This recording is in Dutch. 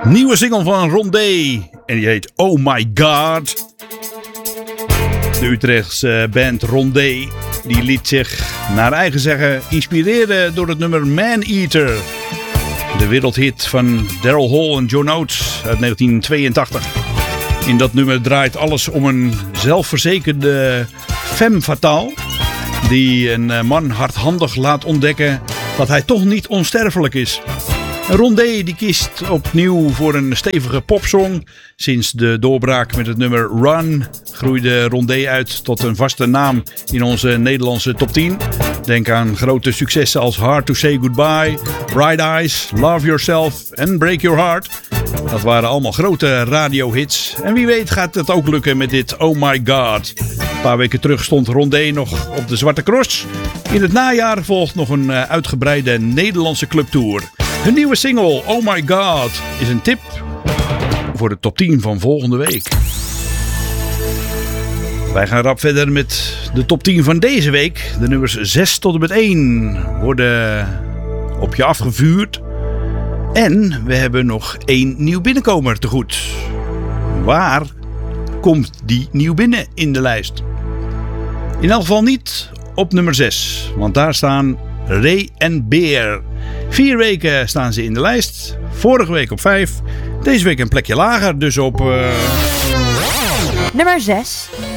Nieuwe single van Rondé. En die heet Oh My God. De Utrechtse band Rondé. Die liet zich naar eigen zeggen inspireren door het nummer Man Eater. De wereldhit van Daryl Hall en John Oates uit 1982. In dat nummer draait alles om een zelfverzekerde femme fatale. Die een man hardhandig laat ontdekken dat hij toch niet onsterfelijk is. Rondé die kiest opnieuw voor een stevige popsong. Sinds de doorbraak met het nummer Run groeide Rondé uit tot een vaste naam in onze Nederlandse top 10. Denk aan grote successen als Hard to Say Goodbye, Bright Eyes, Love Yourself en Break Your Heart. Dat waren allemaal grote radiohits. En wie weet gaat het ook lukken met dit Oh My God. Een paar weken terug stond Rondé nog op de Zwarte Cross. In het najaar volgt nog een uitgebreide Nederlandse clubtour. Hun nieuwe single Oh My God is een tip voor de top 10 van volgende week. Wij gaan rap verder met de top 10 van deze week. De nummers 6 tot en met 1 worden op je afgevuurd. En we hebben nog 1 nieuw binnenkomer te goed. Waar komt die nieuw binnen in de lijst? In elk geval niet op nummer 6. Want daar staan Ray en Beer. 4 weken staan ze in de lijst. Vorige week op 5. Deze week een plekje lager. Dus op... Nummer 6.